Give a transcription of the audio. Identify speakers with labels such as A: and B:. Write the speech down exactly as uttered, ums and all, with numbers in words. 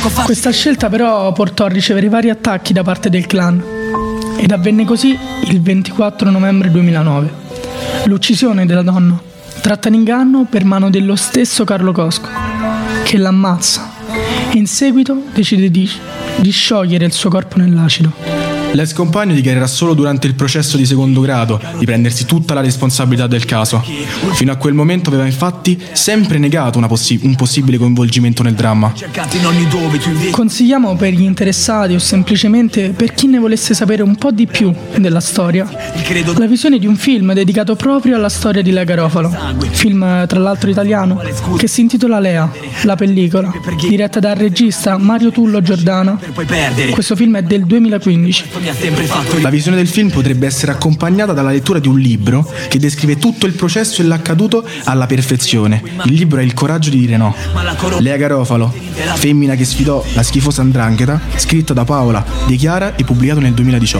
A: Questa scelta però portò a ricevere vari attacchi da parte del clan ed avvenne così il ventiquattro novembre duemilanove. L'uccisione della donna, tratta in inganno per mano dello stesso Carlo Cosco, che l'ammazza e in seguito decide di, di sciogliere il suo corpo nell'acido.
B: L'ex compagno dichiarerà solo durante il processo di secondo grado di prendersi tutta la responsabilità del caso. Fino a quel momento aveva infatti sempre negato una possi- un possibile coinvolgimento nel dramma.
A: Consigliamo per gli interessati o semplicemente per chi ne volesse sapere un po' di più della storia la visione di un film dedicato proprio alla storia di Lea Garofalo, film tra l'altro italiano che si intitola Lea, la pellicola, diretta dal regista Mario Tullo Giordana. Questo film è del duemilaquindici.
B: La visione del film potrebbe essere accompagnata dalla lettura di un libro che descrive tutto il processo e l'accaduto alla perfezione. Il libro è Il coraggio di dire no. Lea Garofalo, femmina che sfidò la schifosa 'ndrangheta, scritto da Paola De Chiara e pubblicato nel duemiladiciotto.